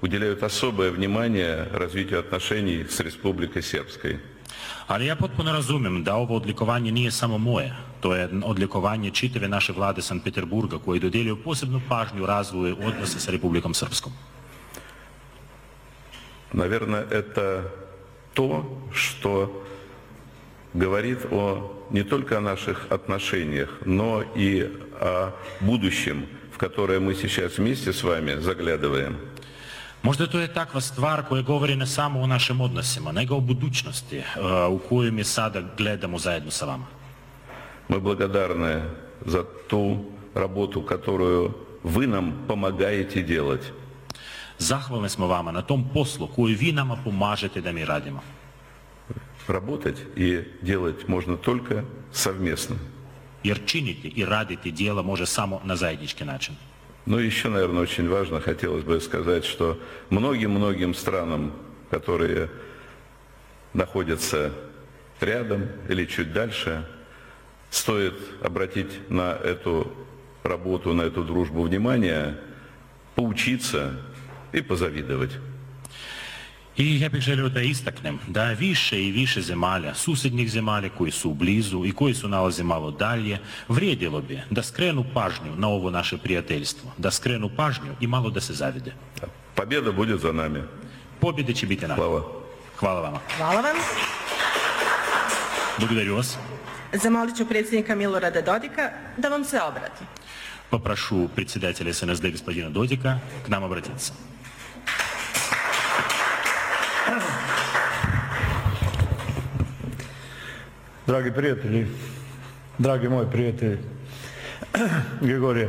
уделяют особое внимание развитию отношений с Республикой Сербской. Ali ja potpuno razumem da ovo odlikovanje nije samo moje. To je odlikovanje čitave naše vlade Sankt Peterburga koji dodijelio posebnu pažnju razvoju odnosa sa Republikom Srpskom. Наверное, это то, что говорит не только о наших отношениях, но и о будущем, в которое мы сейчас вместе с вами заглядываем. Možda to je takva stvar koja govori ne samo o našim odnosima, nego o budućnosti u koju mi sada gledamo zajedno sa vama. Мы благодарны за ту работу, которую вы нам помогаете делать. Zahvalni smo vama na tom poslu koju vi nama pomažete da mi radimo. Работать и делать можно только совместно. Jer činiti i raditi djela može samo na zajednički način. Но еще, наверное, очень важно, хотелось бы сказать, что многим странам, которые находятся рядом или чуть дальше, стоит обратить на эту работу, на эту дружбу внимание, поучиться и позавидовать. I ja bih želio da istaknem da više i više zemalja, susjednih zemalja koji su blizu i koji su nalaze malo dalje, vrijedilo bi da skrenu pažnju na ovo naše prijateljstvo, da skrenu pažnju i malo da se zavide. Победа будет за нами. Pobjede će biti nama. Hvala. Hvala vama. Hvala vam. Благодарю vas. Zamolit ću predsjednika Milorada Dodika da vam se obrati. Попрошу председателя СНСД господина Додика к нам обратиться. Dragi prijatelji, dragi moji prijatelji, Grigorije,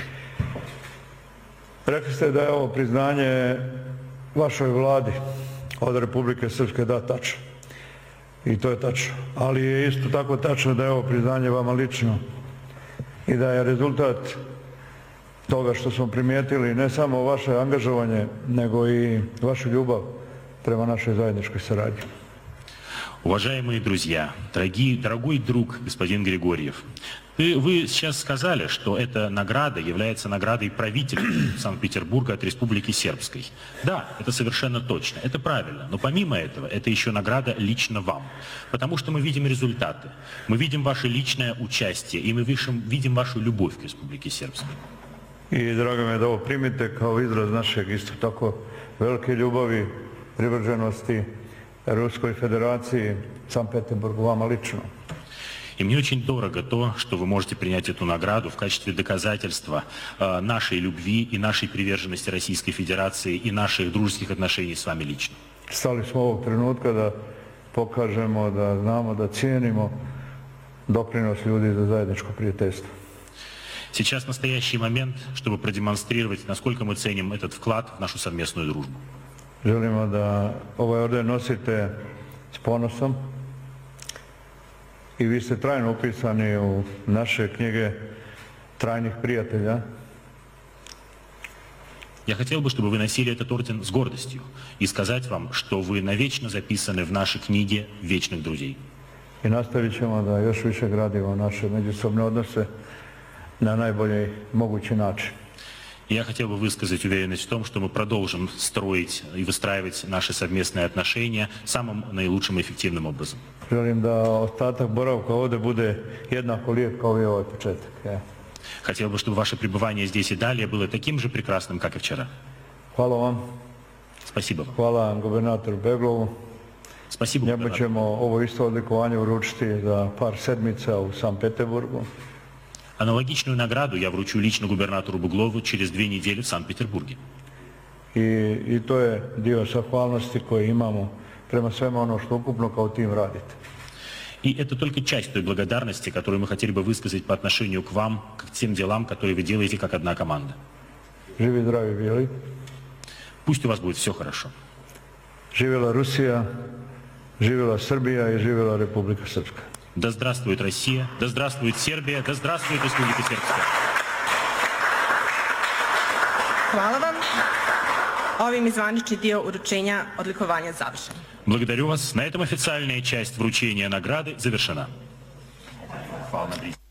rekli ste da je ovo priznanje vašoj vladi od Republike Srpske, da, tačno. I to je tačno. Ali je isto tako tačno da je ovo priznanje vama lično i da je rezultat toga što smo primijetili ne samo vaše angažovanje, nego i vašu ljubav prema našoj zajedničkoj saradnji. Уважаемые друзья, дорогой друг господин Григорьев, вы сейчас сказали, что эта награда является наградой правителя Санкт-Петербурга от Республики Сербской. Да, это совершенно точно, это правильно, но помимо этого, это еще награда лично вам, потому что мы видим результаты, мы видим ваше личное участие и мы видим вашу любовь к Республике Сербской. I drago mi je da ovo primite kao izraz našeg isto tako velike ljubavi, privrženosti Ruskoj Federaciji, Sankt Peterburgu, vama lično. И мне очень дорого то, что вы можете принять эту награду в качестве доказательства нашей любви и нашей приверженности Российской Федерации и наших дружеских отношений с вами лично. Stali smo ovog trenutka da pokažemo, da znamo, da cijenimo doprinos ljudi za zajedničko prijateljstvo. Сейчас настоящий момент, чтобы продемонстрировать, насколько мы ценим этот вклад в нашу совместную дружбу. Želimo da ovaj orden nosite s ponosom i vi ste trajno upisani u naše knjige trajnih prijatelja. Я хотел бы, чтобы вы носили этот орден с гордостью и сказать вам, что вы навечно записаны в наши книги вечных друзей. I nastavit ćemo da još više gradimo naše međusobne odnose na najbolji mogući način. Я хотел бы высказать уверенность в том, что мы продолжим строить и выстраивать наши совместные отношения самым наилучшим и эффективным образом. Želim da ostatak boravka ovdje bude jednako lijep kao i ovaj početak. Хотел бы, чтобы ваше пребывание здесь и далее было таким же прекрасным, как и вчера. Hvala vam. Спасибо вам. Hvala vam gubernatoru Beglovu. Спасибо, Njemu губернатор. ćemo ovo isto odlikovanje uručiti za par sedmica u Sankt Peterburgu. Аналогичную награду я вручу лично губернатору Буглову через 2 недели в Санкт-Петербурге. I to je dio zahvalnosti koji imamo prema svemu ono što ukupno kao tim radite. И это только часть той благодарности, которую мы хотели бы высказать по отношению к вам, к тем делам, которые вы делаете как одна команда. Živi, zdravi bili. Пусть у вас будет все хорошо. Živjela Rusija, živjela Srbija i živjela Republika Srpska. Да здравствует Россия, да здравствует Сербия, да здравствует Республика Сербская. Hvala vam. Ovim je zvanični dio uručenja odlikovanja završen. Благодарю вас. На этом официальная часть вручения награды завершена. Хвала на